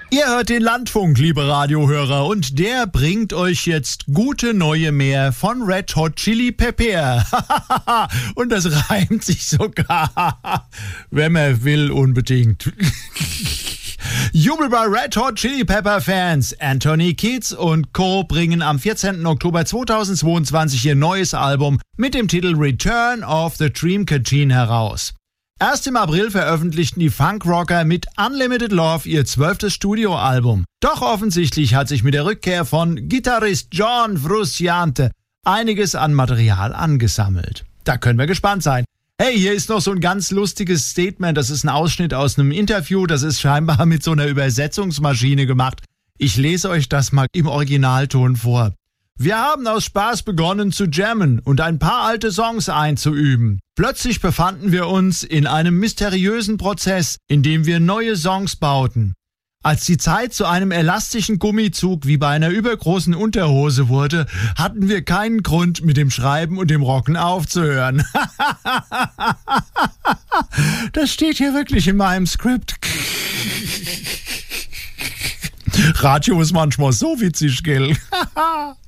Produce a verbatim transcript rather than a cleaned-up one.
Ihr hört den Landfunk, liebe Radiohörer, und der bringt euch jetzt gute neue mehr von Red Hot Chili Pepper. Und das reimt sich sogar, wenn man will, unbedingt. Jubel bei Red Hot Chili Pepper Fans. Anthony Kiedis und Co. bringen am vierzehnten Oktober zweitausendzweiundzwanzig ihr neues Album mit dem Titel Return of the Dream Catcher heraus. Erst im April veröffentlichten die Funkrocker mit Unlimited Love ihr zwölftes Studioalbum. Doch offensichtlich hat sich mit der Rückkehr von Gitarrist John Frusciante einiges an Material angesammelt. Da können wir gespannt sein. Hey, hier ist noch so ein ganz lustiges Statement. Das ist ein Ausschnitt aus einem Interview. Das ist scheinbar mit so einer Übersetzungsmaschine gemacht. Ich lese euch das mal im Originalton vor. Wir haben aus Spaß begonnen zu jammen und ein paar alte Songs einzuüben. Plötzlich befanden wir uns in einem mysteriösen Prozess, in dem wir neue Songs bauten. Als die Zeit zu einem elastischen Gummizug wie bei einer übergroßen Unterhose wurde, hatten wir keinen Grund, mit dem Schreiben und dem Rocken aufzuhören. Das steht hier wirklich in meinem Skript. Radio ist manchmal so witzig, gell?